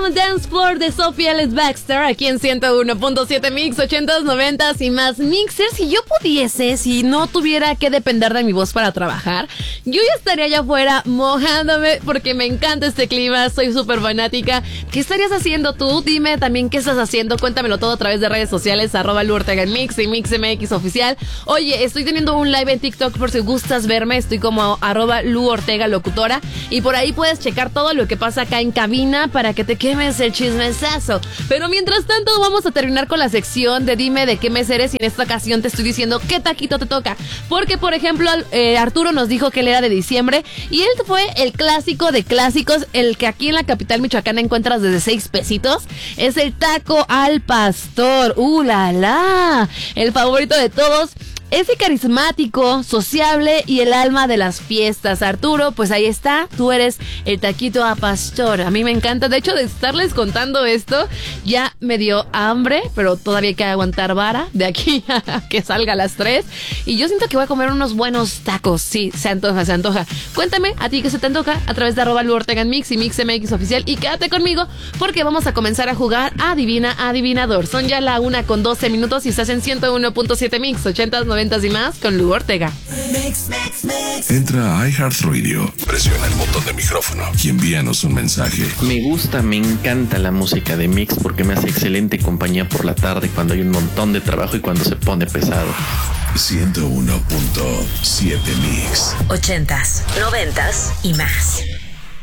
On Dance Floor de Sophia Ellis Bextor, aquí en 101.7 Mix, 80s, 90s y más mixers. Si yo pudiese, si no tuviera que depender de mi voz para trabajar, yo ya estaría allá afuera mojándome porque me encanta este clima, soy súper fanática. ¿Qué estarías haciendo tú? Dime también qué estás haciendo, cuéntamelo todo a través de redes sociales, @Lu Ortega en Mix y MixMX Oficial. Oye, estoy teniendo un live en TikTok por si gustas verme, estoy como @Lu Ortega Locutora y por ahí puedes checar todo lo que pasa acá en cabina para que te quemes el chismesazo. Pero mientras tanto vamos a terminar con la sección de dime de qué mes eres y en esta ocasión te estoy diciendo qué taquito te toca. Porque por ejemplo Arturo nos dijo que él era de diciembre y él fue el clásico de clásicos, el que aquí en la capital michoacana encuentras desde 6 pesitos. Es el taco al pastor. La la, el favorito de todos. Ese carismático, sociable y el alma de las fiestas. Arturo, pues ahí está, tú eres el taquito a pastor. A mí me encanta, de hecho de estarles contando esto, ya me dio hambre, pero todavía hay que aguantar vara de aquí a que salga a las 3. Y yo siento que voy a comer unos buenos tacos, sí, se antoja, se antoja. Cuéntame, a ti qué se te antoja a través de @Lu Ortega en Mix y MixMX Oficial. Y quédate conmigo porque vamos a comenzar a jugar Adivina Adivinador. Son ya la 1:12 y estás en 101.7 Mix, 80s, 90s y más con Lu Ortega. Entra a iHeartRadio, presiona el botón de micrófono y envíanos un mensaje. Me gusta, me encanta la música de Mix porque me hace excelente compañía por la tarde cuando hay un montón de trabajo y cuando se pone pesado. 101.7 Mix. 80s, 90s y más.